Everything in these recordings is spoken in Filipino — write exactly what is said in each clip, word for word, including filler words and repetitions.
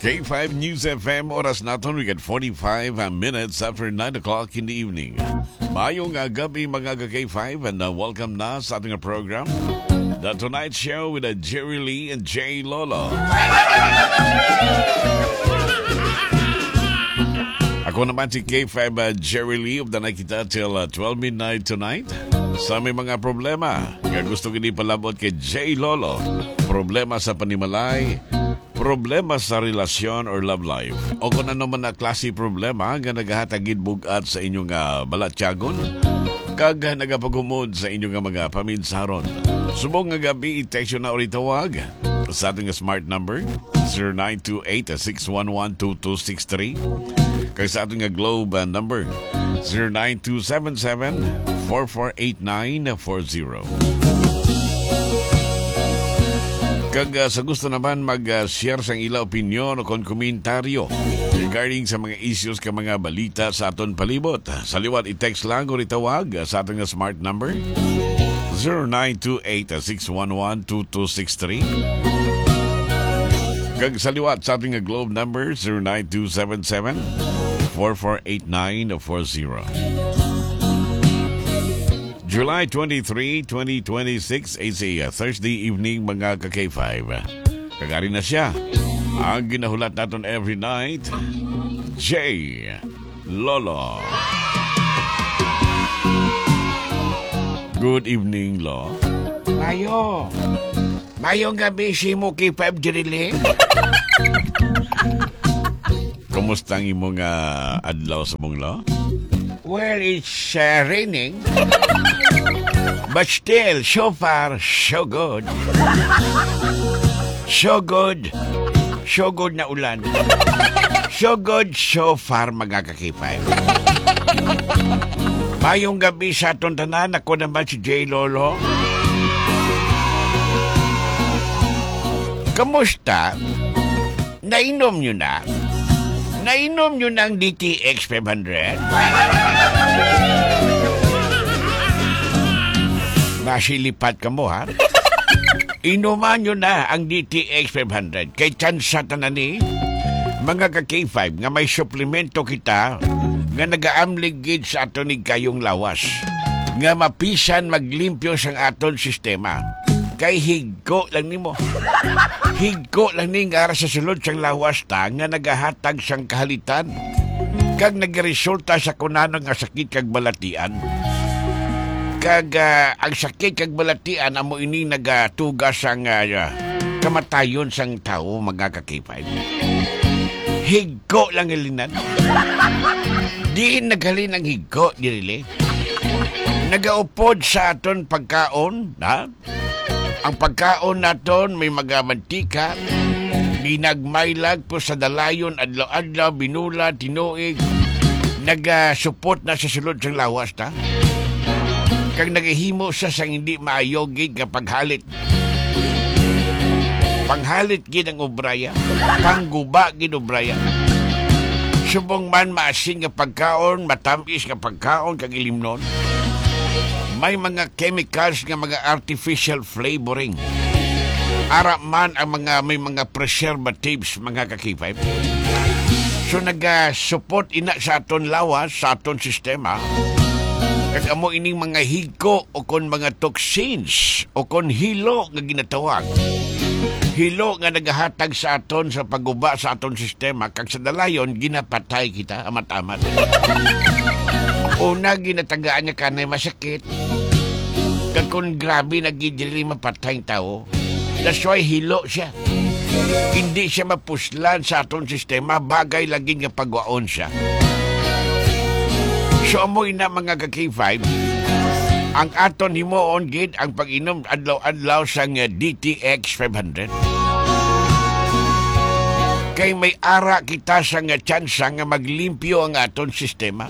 K five News F M, oras natin, we get forty-five minutes after nine o'clock in the evening. Mayong uh, gabi mga ka-K five and uh, welcome na sa ating program, The Tonight Show with uh, Jerry Lee and Jay Lolo. Ako naman si K five uh, Jerry Lee of the night kita till uh, twelve midnight tonight. Sa may mga problema nga gusto kini palabot kay Jay Lolo, problema sa panimalay, problema sa relasyon or love life, o kung ano man na klase problema nga nagahatagid bugat sa inyong uh, balatyagon, kag nagapagumod sa inyong uh, mga paminsaron. Subong nga gabi, i-text na ulit tawag sa ating smart number zero nine two eight, six one one, two two six three, kay sa ating uh, globe uh, number zero nine two seven seven, four four eight nine four zero. Kag uh, sa gusto naman mag-share uh, sa ila opinion o kon komentaryo regarding sa mga issues ka mga balita sa aton palibot, sa liwat i-text lang o itawag uh, sa ating uh, smart number zero nine two eight, six one one, two two six three. Kag sa liwat sa ating uh, globe number zero nine two seven seven, four four eight nine four zero. July twenty-third, twenty twenty-six is a uh, Thursday evening mga ka-K five. Kagari na siya. Ang ginahulat natin every night, Jay Lolo. Good evening, Lo. Mayo. Mayong gabi si mo K five Jeriling. Kumusta ang imong uh, adlaw sa mong, Lo? Well, it's uh, raining. But still, so far, so good. So good. So good na ulan. So good, so far, mga ka-K five. Mayong gabi sa atong tanan, ako naman si Jay Lolo. Kamusta? Nainom nyo na? Nainom nyo ng D T X five hundred? Masilipat ka mo, ha? Inuman nyo na ang D T X five hundred. Kay tsansa tanani, mga ka-K five, nga may suplemento kita nga nagaamligid sa aton kayong lawas. Nga mapisan maglimpyo sang aton sistema. Kay higko lang nimo. Higko lang ni nga sa sulod sang lawas ta nga nagahatag sang kahalitan. Kag nagresulta sa kunano nga sakit kag balatian. Kag uh, ang sakit kag balatian amo ini nagatugas sang uh, kamatayon sang tao mga ka-K five. Higko lang ilinan. Di naghalin ang higko dirili. Nagaupod sa aton pagkaon, ha? Ang pagkaon naton may mga mantika, ginagmaylag po sa dalayon, adlaw-adlaw, binula, tinuig, nagasupot na sa sulod sang lawas, ta? Kag nagahimo sa sang hindi maayogig kapag halit. Panghalit gid ang obraya, pangguba gid obraya. Subong man maasin nga pagkaon, matamis nga pagkaon, kag ilimnon. May mga chemicals nga mga artificial flavoring. Ara man ang mga may mga preservatives mga ka-K five. So naga-support ina sa aton lawas, sa aton sistema. Kag amo ining mga higko o kon mga toxins o kon hilo nga ginatawag. Hilo nga nagahatag sa aton sa pagguba sa aton sistema, kag sa dalayon ginapatay kita amat-amat. Una ginatagaan niya kanay masakit. Kag kung grabe nagidili mapatay tao, that's why hilo siya. Hindi siya mapuslan sa aton sistema, bagay lagi nga pagwaon siya. So amoy na mga ka-K five, ang aton himuon gid ang pag-inom adlaw-adlaw sang D T X five hundred. Kay may ara kita sa nga tsansa nga maglimpyo ang aton sistema.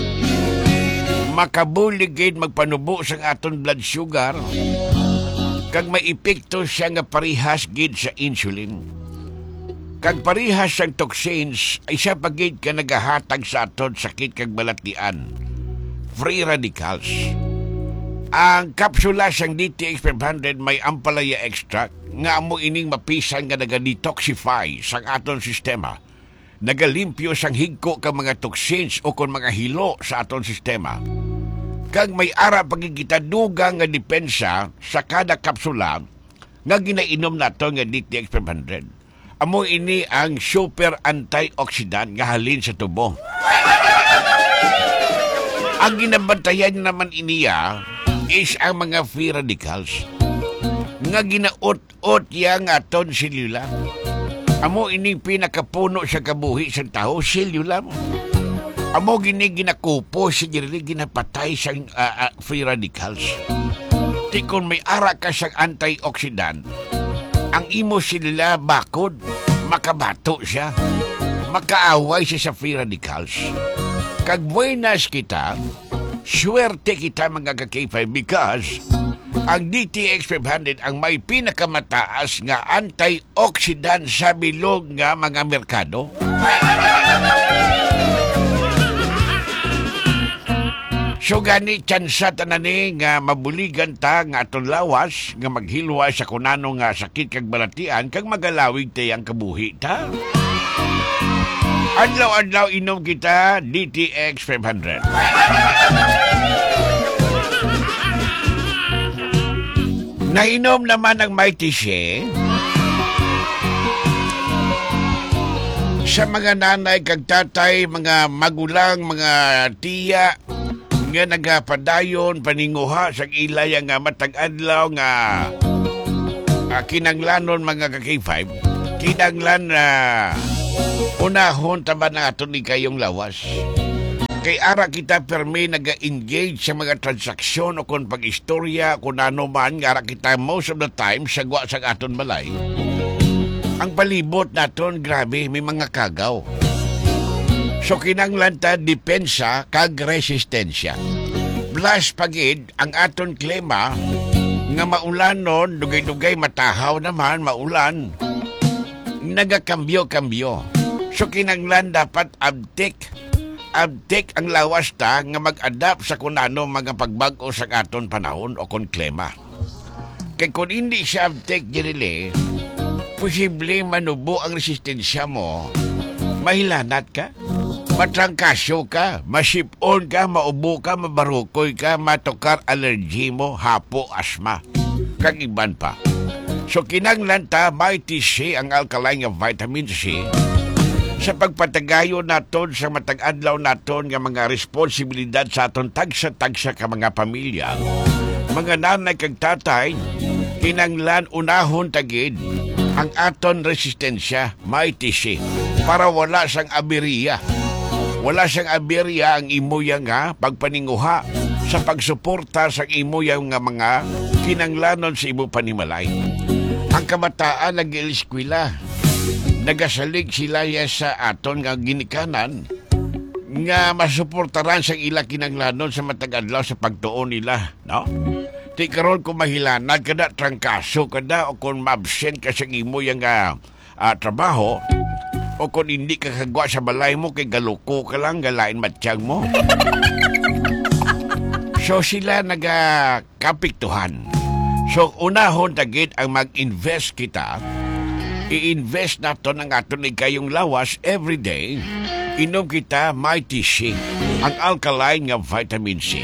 Makabulig gid magpanubo sang aton blood sugar. Kag may epekto siya nga parihas gid sa insulin. Kag parihas sang toxins ay siya pagid ka nagahatag sa aton sakit kag balatian. Free radicals. Ang kapsula sang D T X five hundred may ampalaya extract nga amo ining mapisan nga naga-detoxify sang aton sistema. Nagalimpyo sang higko kang mga toxins o kon mga hilo sa aton sistema. Kag may ara pagigita dugang nga depensa sa kada kapsula nga ginainom nato nga D T X five hundred. Amo ini ang super antioxidant nga halin sa tubo. Ang ginabantayan naman iniya is ang mga free radicals nga ginaot-ot yang aton selula. Amo ini pinakapuno sa kabuhi sa tao, selula mo. Amo gini ginakupo sa diri ginapatay sa uh, uh, free radicals. Di kung may ara ka sa antioxidant, ang imo selula bakod, makabato siya, makaaway siya sa free radicals. Kag buenas kita, swerte kita mga ka-K five because ang D T X five hundred ang may pinakamataas nga antioxidant sa bilog nga mga merkado. So gani tsansa tanani nga mabuligan ta nga aton lawas nga maghilwa sa kunano nga sakit kag balatian kag magalawig tayang kabuhi ta. Adlaw-adlaw inom kita D T X five hundred. Nainom naman ang Mighty Shea sa mga nanay kag tatay, mga magulang, mga tiya nga nagapadayon paninguha sa ilay nga matag-adlaw nga uh, kinanglanon mga ka-K five. Kinanglan na uh, unahon tama na ato ni kayong lawas. Kay ara kita permi naga-engage sa mga transaksyon o kung pag-istorya, kung ano man, ara kita most of the time sagwa sa aton balay. Ang palibot naton, grabe, may mga kagaw. So kinanglan ta depensa kag resistensya. Plus pagid ang aton klima nga maulanon, dugay-dugay matahaw naman, maulan, nagakambyo-kambyo. So kinanglan dapat abtik abtik ang lawas ta nga mag-adapt sa kunano mga pagbag-o sa aton panahon o kon klima. Kay kung hindi siya abtik dirili, posible manubo ang resistensya mo, mahilanat ka, matrangkasyo ka, masipon ka, maubo ka, mabarukoy ka, matokar allergy mo, hapo, asma, kag iban pa. So kinanglan ta Mighty Shea ang alkaline nga vitamin C sa pagpatagayo naton sa matag-adlaw naton nga mga responsibilidad sa aton tagsa-tagsa ka mga pamilya, mga nanay kag tatay, kinanglan unahon tagid ang aton resistensya Mighty Shea para wala sang aberya. Wala sang aberya ang imuya nga pagpaninguha sa pagsuporta sa imuya nga mga kinanglanon sa imo panimalay. Ang kabataan nag-iliskwila, nagasalig sila ya sa aton nga ginikanan nga masuportaran sa ila kinanglanon sa matag-adlaw sa pagtuon nila, no? Di karon kung mahilanad kada, trangkaso kada, o kung ma-absent ka sa imo yung uh, uh, trabaho, o kung hindi ka kagwa sa balay mo, kay galuko ka lang, galain matiyang mo. So sila nagakapiktuhan. So unahon tagit ang mag-invest kita, i-invest nato ng aton ni kayong lawas every day. Inom kita Mighty Shea, ang alkaline nga vitamin C.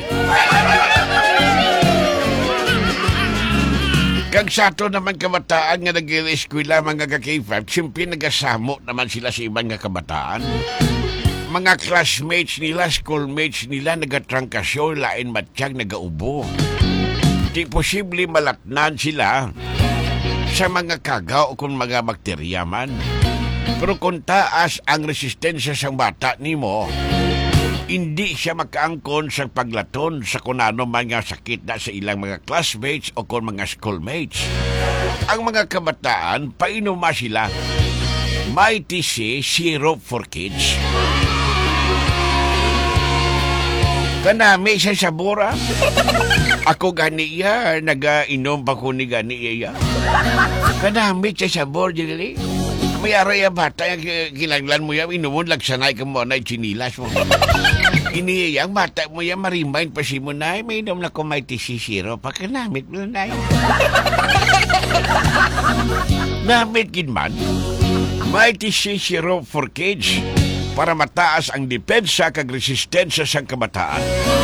Kag sa ato naman kabataan nga nag-eskwela mga ka-K five, simple nagasamo naman sila sa ibang nga kabataan. Mga classmates nila, schoolmates nila, nagatrangkasyon, lain matiyag, nagaubo. Di posible malatnan sila sa mga kagaw o kung mga bakterya man. Pero kung taas ang resistensya sa bata nimo, hindi siya makaangkon sa paglaton sa kunano man nga sakit na sa ilang mga classmates o kung mga schoolmates. Ang mga kabataan, painuma sila Mighty Shea Syrup for Kids. Kanami sa sabura. Ako gani iya, naga-inom pa ko ni gani iya. Kanami sa sabor, dili. May araya bata yung kilanglan mo yan, inumon, lagsanay ka mo na chinilas mo. Ini ang mata mo yan, ma-remind pa si mo na, may inom na ko may tisisiro, pagkanamit mo na yun. Namit gid man, may tisisiro for cage para mataas ang depensa kag resistensya sa kabataan.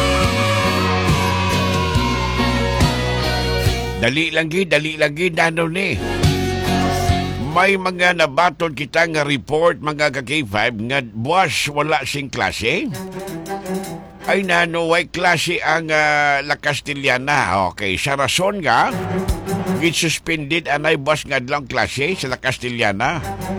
Dali lang gid, dali lang gid, ano ni. May mga nabaton kita nga report, mga ka-K five, nga buwas wala sing klase. Ay nano, way klase ang uh, La Castellana. Okay, sa rason nga, git-suspended anay buwas nga lang klase sa La Castellana.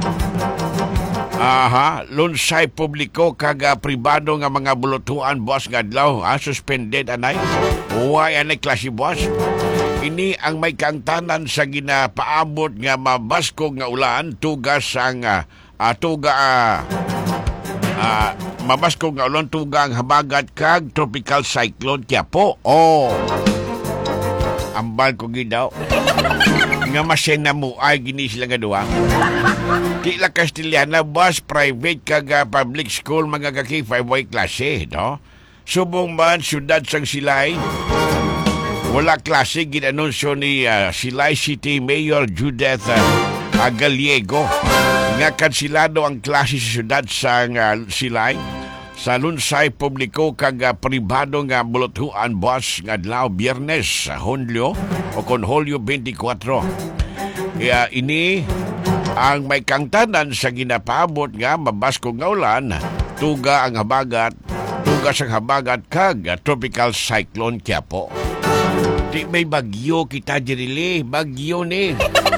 Aha, lunsay publiko kaga pribado nga mga bulutuan buwas nga adlaw, ah, suspended anay. Uway anay klase buwas. Ini ang may kangtanan sa ginapaabot nga mabaskog nga ulan tugas ang uh, uh, tuga uh, uh, mabaskog nga ulan tuga ang habagat kag tropical cyclone Quiapo. Oh. Ambal ko gidaw. Nga masena mo ay gini sila nga duwa. Di La Castellana bus private kag uh, public school mga ka-K five way klase, no? Subong man syudad sang Silay. Wala klase, ginanunsyo ni uh, Silay City Mayor Judith uh, Gallego nga kansilado ang klase sa syudad sa uh, Silay sa lunsay publiko kag uh, pribado nga bulutuan bus nga adlaw Biyernes sa Hunyo o kon Hulyo twenty-four. Kaya ini ang may kangtanan sa ginapabot nga mabaskog nga ulan, tuga ang habagat, tuga sang habagat kag uh, tropical cyclone Quiapo. Di may bagyo kita dirili, bagyo ni.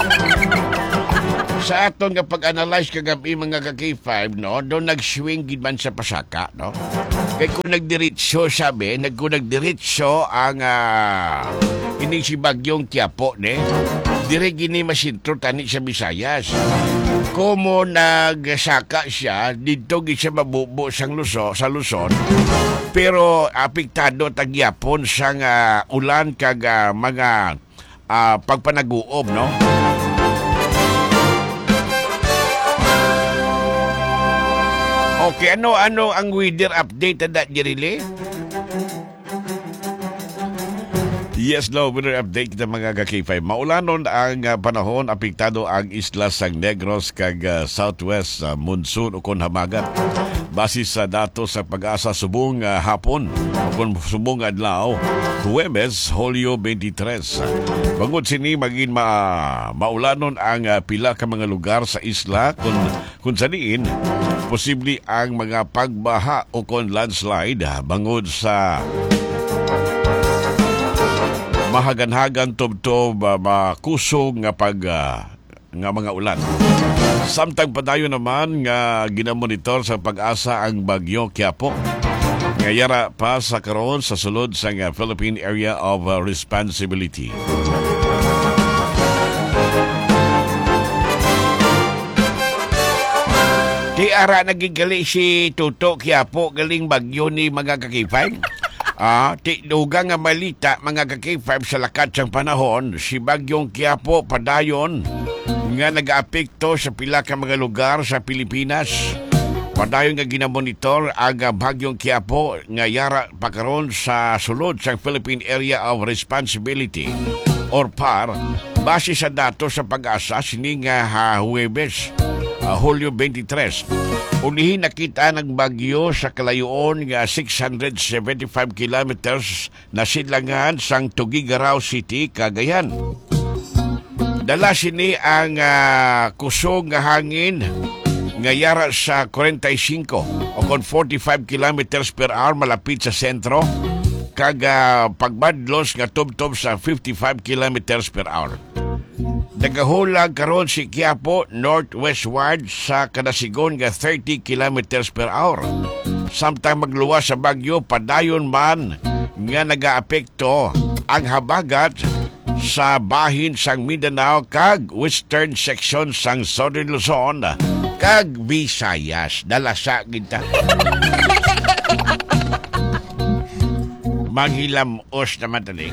Sa aton nga pag-analyze kagabi mga ka-K five, no, doon nag-swing gid man sa pasaka, no. Kay kung nagdiretso sabi, nag kung nagdiretso ang uh, ini si bagyong Quiapo ni, dire gini masintro tani sa Visayas. Komo nagsaka siya, dito gid siya mabubo sang Luzon, sa Luzon. Pero apektado tagyapon sang uh, ulan kag uh, mga uh, pagpanaguob, no? Okay, ano-ano ang weather update na dirili? Yes, no, weather update ng mga ka-K five. Maulanon ang uh, panahon, apektado ang isla sang Negros kag uh, southwest uh, monsoon o kon hamagat. Base sa datos sa pag-asa subong uh, hapon o kon subong adlaw, Huwebes, Hulyo twenty-three. Bangod sini maging ma maulanon ang uh, pila ka mga lugar sa isla kung kung saniin posible ang mga pagbaha o kon landslide uh, bangod sa mahagan-hagan tubtob uh, makusog nga pag uh, nga mga ulan. Samtang padayon naman nga ginamonitor sa pag-asa ang bagyo Quiapo. Ngayara pa sa karon sa sulod sa uh, Philippine Area of uh, Responsibility. Di ara nagigali si Tuto Quiapo galing bagyo ni mga ka-K five. Ah, tinugang nga malita mga ka-K five sa lakat sang panahon, si bagyong Quiapo padayon nga nag-aapekto sa pila ka mga lugar sa Pilipinas. Padayon nga ginamonitor ang bagyong Quiapo nga yara pakaron sa sulod sa Philippine Area of Responsibility or P A R base sa datos sa pag-asa sini nga ha, Huwebes, uh, Hulyo twenty-three. Unihin nakita ng bagyo sa kalayoon nga six hundred seventy-five kilometers na sidlangan sang Tuguegarao City, Cagayan. Dala sini ang uh, kusog nga hangin nga yara sa forty-five o kon forty-five kilometers per hour malapit sa sentro kag uh, pagbadlos nga tubtob sa fifty-five kilometers per hour. Nagahulag karon si Quiapo northwestward sa kadasigon nga thirty kilometers per hour. Samtang magluwas sa bagyo, padayon man nga nagaapekto ang habagat sa bahin sang Mindanao kag western section sang Southern Luzon kag Visayas. Dalasa kita. Manghilamos naman tali.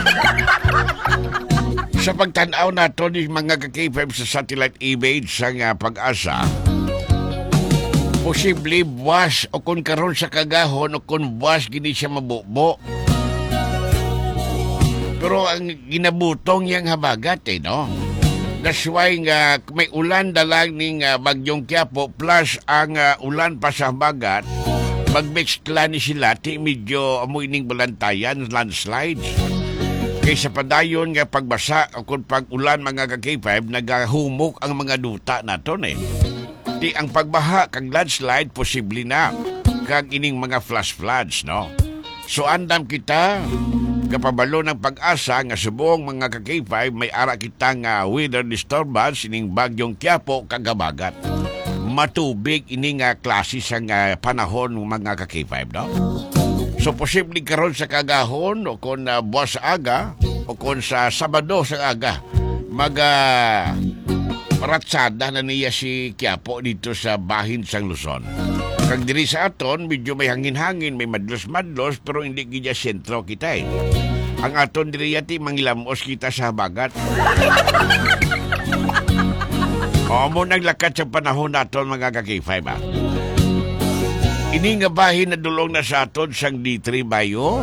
Sa pagtanaw nato ni mga ka-K five sa satellite image sa uh, pag-asa, Posible buwas o kung karon sa kagahon o kung buwas gini siya mabubo. Pero ang ginabutong yang habagat eh, no? That's why nga may ulan dalang ning uh, Bagyong Quiapo plus ang uh, ulan pa sa habagat, mag-mix ni sila, ti medyo amoy ning balantayan, landslides. Kaysa padayon nga pagbasa o kung pag-ulan mga ka-K five, nagahumok ang mga duta naton eh. Di ang pagbaha kag landslide, posible na kag ining mga flash floods, no? So andam kita, kapabalo ng pag-asa nga subong mga ka-K five, may ara kita nga weather disturbance ining Bagyong Quiapo kagabagat. Matubig ining nga klase sa nga panahon ng mga ka-K five, no? So, posible karon sa kagahon o kung uh, buwas sa aga o kung sa Sabado sa aga, mag uh, ratsada na niya si Quiapo dito sa bahin sang Luzon. Kag diri sa aton, medyo may hangin-hangin, may madlos-madlos, pero hindi gidya sentro kita eh. Ang aton diri yati, mangilamos kita sa habagat. O mo naglakad sa panahon naton mga ka-K five, ah. Ini nga bahin na dulong na sa aton sang D three bayo.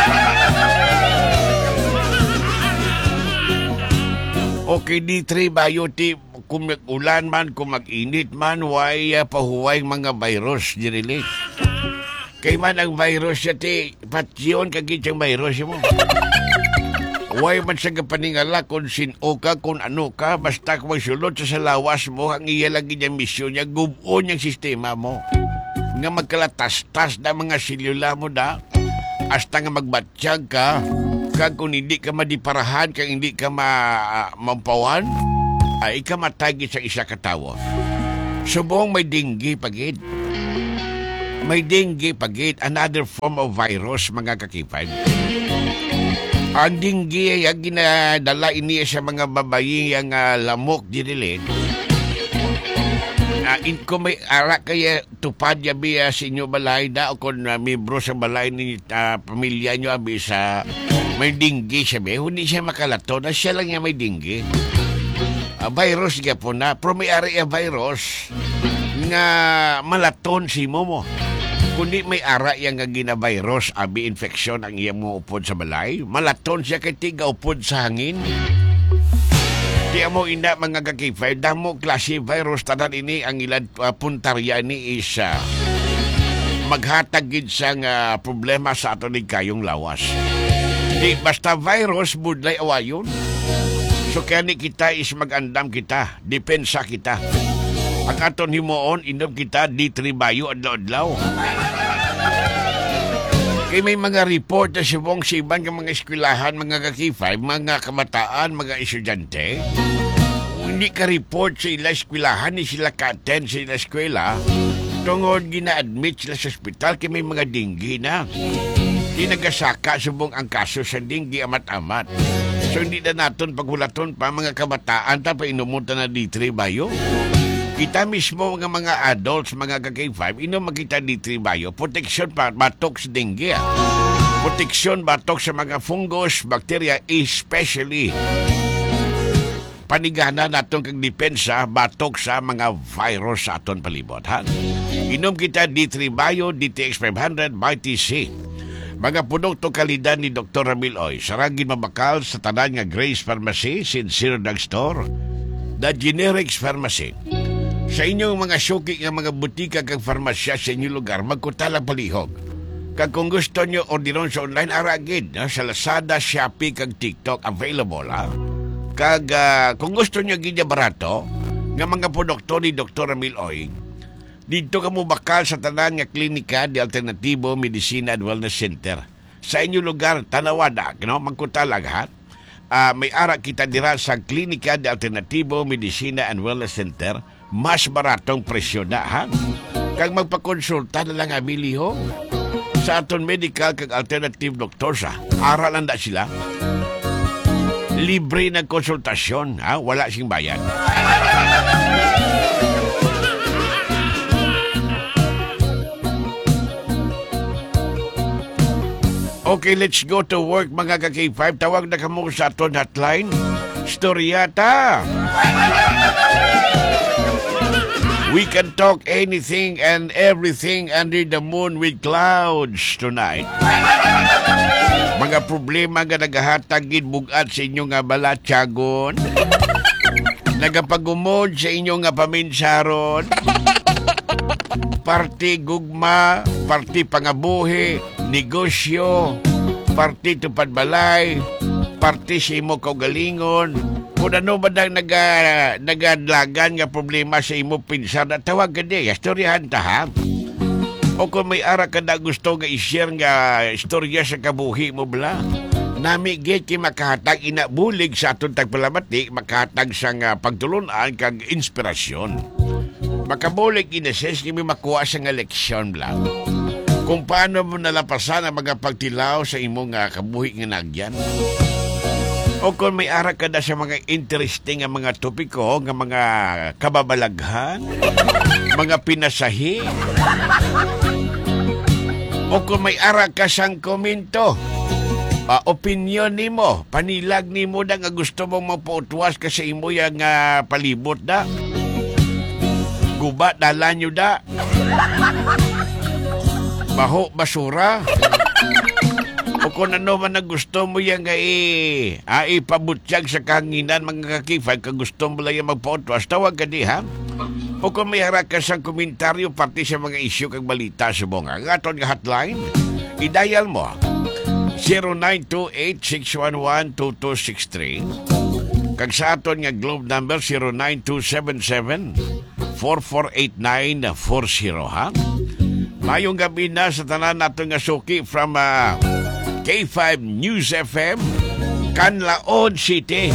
Okay, D three bayo ti kung mag-ulan man, kung mag-init man, way uh, pahuway mga virus dirilit. Kay man ang virus siya ti patyon kagit yung virus mo. Way man siya kapaningala kung sino ka, kung ano ka, basta kung magsulod sa salawas mo, ang iya lagi niyang misyon niya, gubon yung sistema mo. Nga magkalatas-tas na mga silula mo da, hasta nga magbatsyag ka, kag kung hindi ka madiparahan, kag hindi ka ma, uh, mampawan, ay ka matagi sa isa katawo. Subong may dengue pagid. May dengue pagid, another form of virus, mga ka-K five. Ang dengue ay ginadala ini sa mga babayi ang uh, lamok dirilit. Uh, in, kung may ara kaya tupad yabi uh, sa inyo balay da o kung uh, membro sa balay ni uh, pamilya nyo abi sa may dengue siya be, hindi siya makalato na siya lang niya may dengue. Uh, virus nga po na, pero may ari uh, virus nga malaton si mo mo. Kundi may ara yang nga gina-virus, abi infection ang iyang mo upod sa balay, malaton siya kay tiga upod sa hangin. Di mo ina mga ka-K five, damo klase virus tanan ini ang ilan uh, puntarya ni is uh, maghatag gid sang uh, problema sa ato ni kayong lawas. Di basta virus budlay awayon. So kaya ni kita is magandam kita, depensa kita. Ang aton himuon inom kita D three bayo adlaw-adlaw. Kay may mga report na subong sa ibang mga eskwelahan, mga ka-K five, mga kamataan, mga estudyante. Hindi ka report sa ila eskwelahan, ni sila ka-attend sa ila eskwela, tungod gina-admit sila sa ospital kay may mga dengue na. Di nagasaka subong ang kaso sa dengue amat-amat. So hindi na naton paghulaton pa mga kabataan ta pa inumunta na D three bayo. Kita mismo mga mga adults, mga ka-K five, inom makita D three bayo, protection pa, batok sa dengue. Protection batok sa mga fungus, bacteria, especially panigana naton kag depensa batok sa mga virus sa aton palibot. Ha? Inom kita D three bayo, D T X five hundred, by T C. Mga produkto kalidad ni Doctor Ramil Oy, saragin mabakal sa tanan nga Grace Pharmacy, Sincere Drugstore, The Generics Pharmacy. Sa inyong mga suki ng mga butika kag farmasya sa inyong lugar, magkutalang palihog. Kag kung gusto nyo orderon sa online, aragid no? Sa Lazada, Shopee, kag TikTok, available. Ha? Kag uh, kung gusto nyo gidya barato, nga mga produkto ni Doctor Ramil Oy, dito ka mo bakal sa tanan nga klinika di Alternatibo Medicina and Wellness Center. Sa inyong lugar, Tanawada, no? Magkutalang ha? Uh, may ara kita dira sa klinika di Alternatibo Medicina and Wellness Center, mas baratong presyo na, ha? Kag magpakonsulta na lang abili ho sa aton medical kag alternative doktor sa aralan na sila. Libre na konsultasyon, ha? Wala sing bayad. Okay, let's go to work mga ka-K five. Tawag na kamo sa aton hotline. Storyata. We can talk anything and everything under the moon with clouds tonight. Mga problema nga nagahatag gid bugat sa inyo nga balatyagon. Nagapagumod sa inyo nga paminsaron. Parti gugma, parti pangabuhi, negosyo, parti tupad balay, parti sa imo kaugalingon. Kung ano ba nang naga, nagadlagan nga problema sa imo pinsan, na tawag ka di, istoryahan ta ha. O kung may ara ka na gusto nga i-share nga istorya sa kabuhi mo bala, nami git ki makahatag inabulig sa atong tagpalamati, makahatag sa nga pagtulunan kag inspirasyon. Makabulig inases kimi makuha sa nga leksyon lang. Kung paano mo nalapasan ang mga pagtilaw sa imong nga kabuhi nga nagyan. O kung may ara ka na sa mga interesting nga mga topiko, nga mga kababalaghan, mga pinasahi. O kung may ara ka sang komento, uh, opinion nimo, panilag nimo na nga gusto mong mapuutwas ka sa imo yung uh, palibot na. Gubat na lanyo da. Baho basura. O kung ano man na gusto mo yan nga eh, ah, ipabutyag sa kahanginan mga kakifay, kung gusto mo lang yung magpautwas, tawag ka di ha? O kung may harap ka sa komentaryo pati sa mga isyu kag balita sa mga nga aton nga hotline, i-dial mo zero nine two eight, six one one, two two six three kag sa aton nga globe number zero nine two seven seven, four four eight nine four zero ha? Mayong gabi na sa tanan nato nga suki from uh, K five News F M, Canlaon City.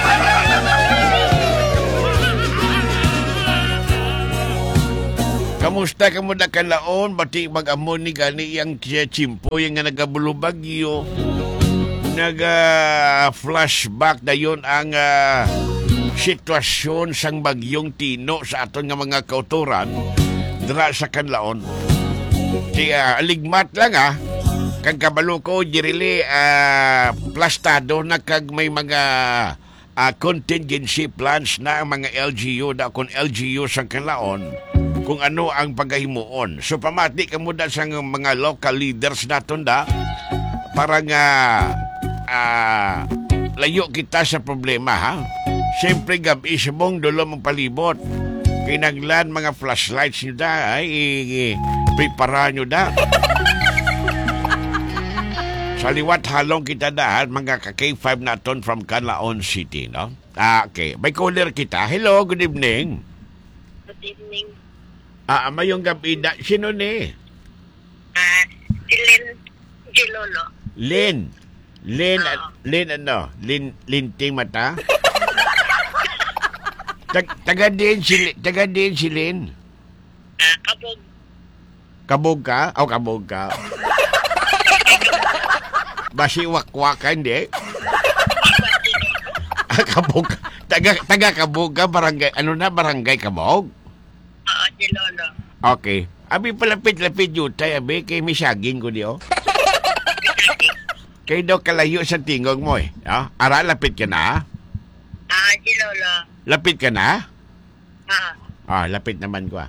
Kamusta ka mo na Canlaon? Bati mag-amon ni gani yung chimpo yung nga nagabulubagyo. Naga-flashback na yun ang uh, sitwasyon sang bagyong Tino sa aton nga mga kauturan dira sa Canlaon. Di uh, aligmat lang ah. Kag kabalo ko, dirili, uh, plastado na kag may mga uh, contingency plans na ang mga L G U na kung L G U sa Canlaon kung ano ang pagkahimuon. So pamati ka muna sa mga local leaders naton da para nga uh, layo kita sa problema ha. Siyempre gabi sa mong dulo mong palibot. Kinaglan mga flashlights nyo da ay prepara nyo da. Sa liwat halong kita dahil mga ka-K five naton from Canlaon City, no? Ah, okay. May caller kita. Hello, good evening. Good evening. Ah, mayong gabi da. Sino ni? Ah, si Lynn Gilolo. Lynn. Lynn, Oo. Lynn ano? Lynn, linting mata? Tag, taga din si, taga din si Lynn. Ah, kabog. Kabog ka? O, kabog ka. Basi wakwak-wakan, di? Ah, kabog. Taga, taga kabog ka, barangay. Ano na, barangay kabog? Oo, Gilolo. Okay. Abi palapit-lapit yutay, abi, kay may saging ko di, oh. Kay daw kalayo sa tingog mo, eh. Ah, ara, lapit ka na, Ah, Gilolo. Lapit ka na? Ah, Ah, lapit naman ko, ah.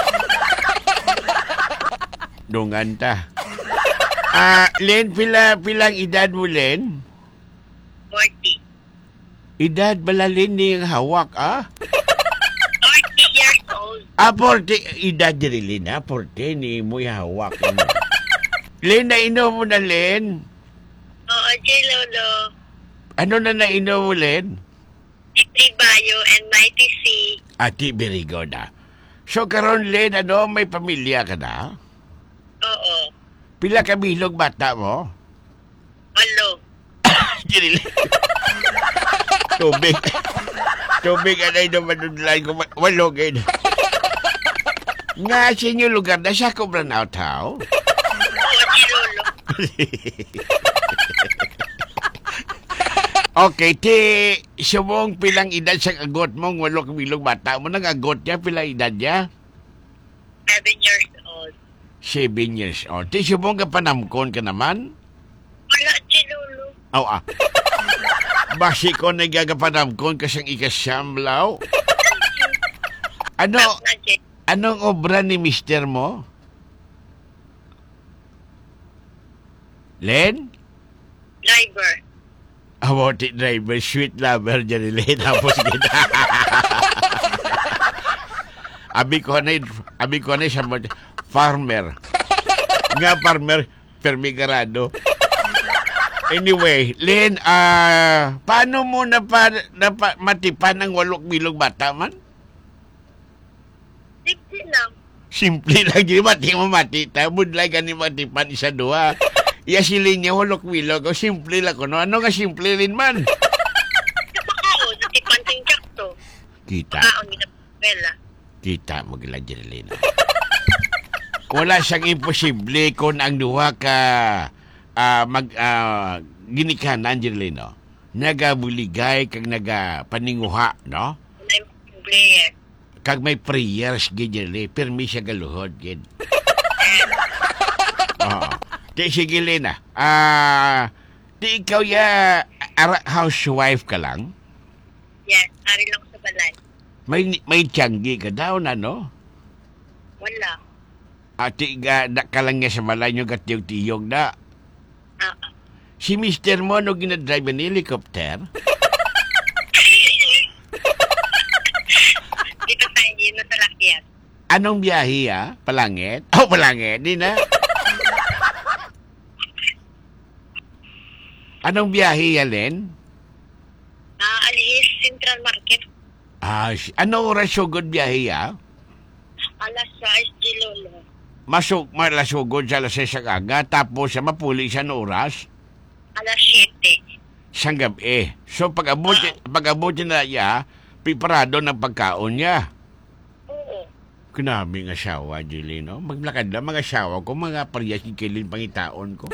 Dungan ta. Ah, Len, pila, pilang edad mo, Len? forty. Edad bala, Len, ni hawak, ah? forty years old. Ah, forty. Edad diri, Len, ah? forty, ni mo hawak. Len, nainom mo na, Len? Oo, Gilolo. Ano na nainom mo, Len? Itribayo and Mighty C. Ati, very good, ah. So, karon, Len, ano, may pamilya ka na? Oo. Pila ka bilog bata mo? Walo. Dili. Tubig. Tubig, anay naman nunlay ko. Walo, gayun. Nga, sa inyo lugar na siya ko branaw tao? Oo, Gilolo. Okay, ti, sumong pilang edad sa agot mong walo ka bilog bata mo. Nang agot niya, pila edad niya? Seven years old. Seven years old. Ti, sumong ka panamkon ka naman? Wala, Gilolo. Aw, ah. Basi ko nagagapanamkon kasang ikasyam, law. Ano, Na, Gil- Anong obra ni mister mo? Len? Driver. About it, driver. Sweet lover dyan ni Len. Tapos kita. Abi ko na, abi ko na siya mo- farmer. Nga farmer, permigarado. Anyway, Len, ah, paano mo na pa, na pa matipan ng walok bilog bata man? Sixty lang. Simple lang di mati mo mati. Tabud lang ka ni matipan isa dua. Iya silin niya walok bilog. O simple lang ko. No? Ano nga simple rin man? Kapakaon, natipan ting jakto. Kita. Kaon, ginapela. Kita mo gila Jerilina. Wala siyang imposible kung ang duha ka ah, mag uh, ginikanan Jerilino. Nagabuligay kag nagapaninguha, no? Wala yung player. Kag may prayers gid Jerili, pirmi siya galuhod gid. Oo. Di sige Lena. Ah, di ikaw ya ara, housewife ka lang? Yes, ari lang sa balay. May may tiyanggi ka daw na, no? Wala. Ati ga da ka lang niya sa malay nyo gatiyog-tiyog na. Ah, ah. Si mister mo no ginadrive ng helicopter? Dito sa inyo, no, sa lakyat. Anong biyahe ah? Palangit? Oh, palangit. Di na. Anong biyahe ya, Len? Ah, Alihis Central Market. Ah, si- ano oras sugod biyahe ah? Alas sais di lolo. Masuk, malasugod sa alas seis sa kaga, tapos sa mapuli siya no oras? Alas siyete. Sang gabi. So, pag-abot, pag-abot niya na iya, piparado ng pagkaon niya. Oo. Kunami nga asawa, Julie, no? Maglakad lang mga asawa ko, mga pariyas ni Kailin pangitaon ko.